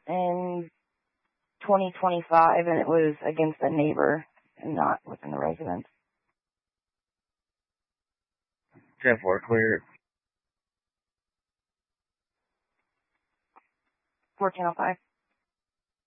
in 2025, and it was against a neighbor and not within the residence. 10-4, clear. 1405.